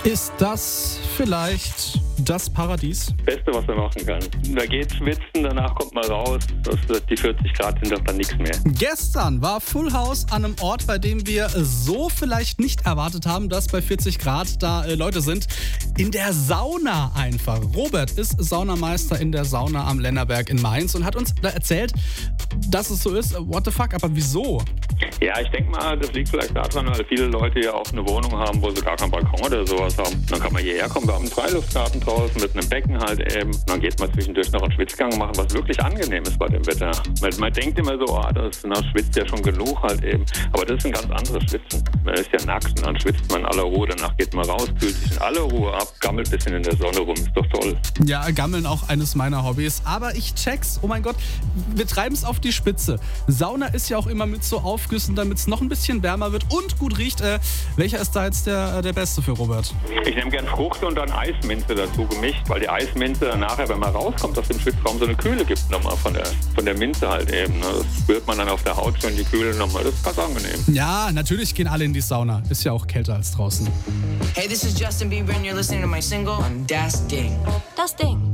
Ist das vielleicht das Paradies? Beste, was man machen kann. Da geht schwitzen, danach kommt man raus. Die 40 Grad sind doch dann nichts mehr. Gestern war Full House an einem Ort, bei dem wir so vielleicht nicht erwartet haben, dass bei 40 Grad da Leute sind. In der Sauna einfach. Robert ist Saunameister in der Sauna am Lennerberg in Mainz und hat uns da erzählt, dass es so ist. What the fuck, aber wieso? Ja, ich denke mal, das liegt vielleicht daran, weil viele Leute ja auch eine Wohnung haben, wo sie gar keinen Balkon oder sowas haben. Dann kann man hierher kommen, wir haben einen Freiluftgarten draußen mit einem Becken halt eben. Und dann geht man zwischendurch noch einen Schwitzgang machen, was wirklich angenehm ist bei dem Wetter. Man denkt immer so, das schwitzt ja schon genug halt eben. Aber das ist ein ganz anderes Schwitzen. Man ist ja nackt und dann schwitzt man in aller Ruhe. Danach geht man raus, kühlt sich in aller Ruhe ab, gammelt ein bisschen in der Sonne rum. Ist doch toll. Ja, Gammeln auch eines meiner Hobbys. Aber ich check's, oh mein Gott, wir treiben es auf die Spitze. Sauna ist ja auch immer mit so Aufgüssen, damit es noch ein bisschen wärmer wird und gut riecht. Welcher ist da jetzt der beste für Robert? Ich nehme gern Frucht und dann Eisminze dazu gemischt, weil die Eisminze nachher, wenn man rauskommt aus dem Schwitzraum, so eine Kühle gibt nochmal von der Minze halt eben. Das spürt man dann auf der Haut schon, die Kühle nochmal. Das ist ganz angenehm. Ja, natürlich gehen alle in die Sauna. Ist ja auch kälter als draußen. Hey, this is Justin Bieber and you're listening to my single on Das Ding. Das Ding.